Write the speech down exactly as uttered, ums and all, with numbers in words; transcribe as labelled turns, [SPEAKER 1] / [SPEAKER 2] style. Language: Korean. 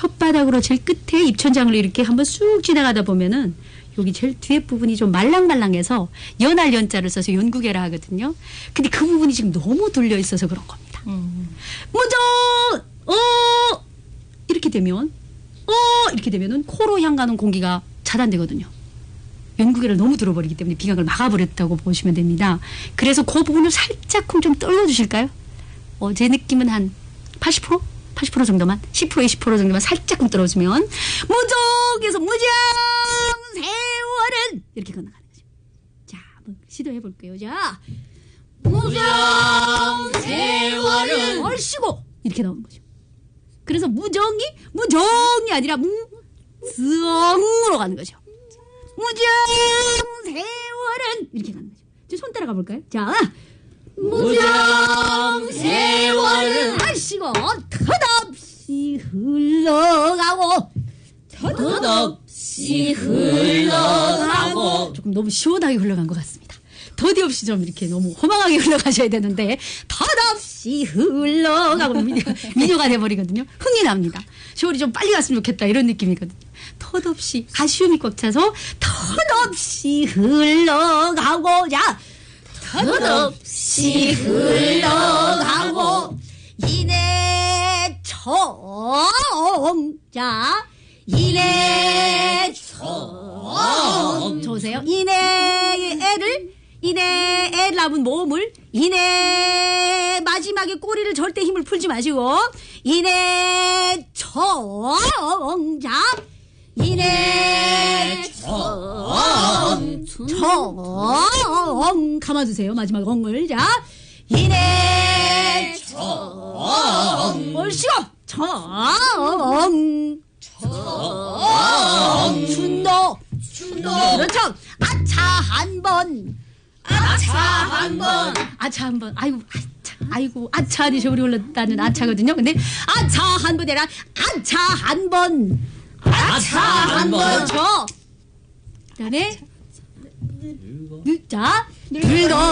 [SPEAKER 1] 혓바닥으로 제일 끝에 입천장을 이렇게 한번 쑥 지나가다 보면은 여기 제일 뒤에 부분이 좀 말랑말랑해서 연할 연자를 써서 연구개라 하거든요. 근데 그 부분이 지금 너무 돌려 있어서 그런 겁니다. 음. 무정 어 이렇게 되면 어 이렇게 되면은 코로 향가는 공기가 차단되거든요. 연구개를 너무 들어버리기 때문에 비강을 막아버렸다고 보시면 됩니다. 그래서 그 부분을 살짝쿵 좀 떨궈주실까요? 어, 제 느낌은 한 팔십 퍼센트? 팔십 퍼센트 정도만, 십 퍼센트, 이십 퍼센트 정도만 살짝쿵 떨어주면 무정에서 무정 세월은 이렇게 건너가는 거죠. 자, 한번 시도해 볼게요. 자, 무정 세월은 얼씨고 이렇게 나오는 거죠. 그래서 무정이 무정이 아니라 무정으로 가는 거죠. 무정 세월은 이렇게 가는 거죠. 저 손 따라가 볼까요? 자, 무정 세월은 얼씨고 덧없이 흘러가고 덧없이 흘러가고 조금 너무 시원하게 흘러간 것 같습니다. 더디 없이 좀 이렇게 너무 허망하게 흘러가셔야 되는데 덧없이 흘러가고 미녀가, 미녀가 돼버리거든요. 흥이 납니다. 세월이 좀 빨리 갔으면 좋겠다 이런 느낌이거든요. 덧없이 아쉬움이 꽉 차서 덧없이 흘러가고 자 덧없이 흘러가고 이내청 자 이내청 좋으세요? 이내 애를 이내 애를 남은 몸을 이내 마지막에 꼬리를 절대 힘을 풀지 마시고 이내청 자 이내청 청 감아주세요. 마지막 엉을 자 이내청 얼씨고 청 청 춘도 춘도 그렇죠. 아차 한번 아차 한번 아차 한번 아이고 아차 아이고 아차 하니 저울이 올랐다는 아차거든요. 근데 아차 한번 해라 아차 한번 아차 한번 쳐 그다음에 자 늙어